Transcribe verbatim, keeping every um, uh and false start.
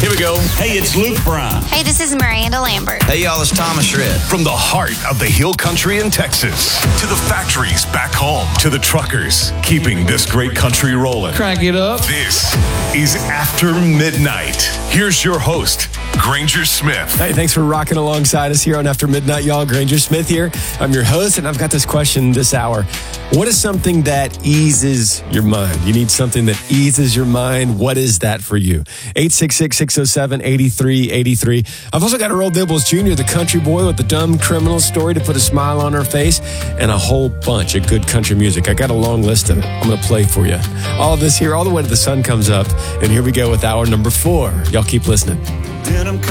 Here we go. Hey, it's Luke Bryan. Hey, this is Miranda Lambert. Hey, y'all, it's Thomas Rhett. From the heart of the hill country in Texas to the factories back home to the truckers keeping this great country rolling. Crank it up. This is After Midnight. Here's your host, Granger Smith. Hey, thanks for rocking alongside us here on After Midnight, y'all. Granger Smith here. I'm your host, and I've got this question this hour. What is something that eases your mind? You need something that eases your mind. What is that for you? eight six six, six oh seven, eight three eight three. I've also got Earl Dibbles Junior, the country boy with the dumb criminal story to put a smile on her face, and a whole bunch of good country music. I got a long list of it. I'm going to play for you. All of this here, all the way to the sun comes up. And here we go with hour number four. Y'all keep listening. Denim